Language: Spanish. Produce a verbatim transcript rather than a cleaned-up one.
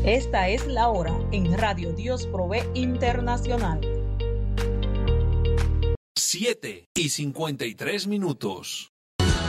Esta es la hora en Radio Dios Provee Internacional. siete y cincuenta y tres minutos.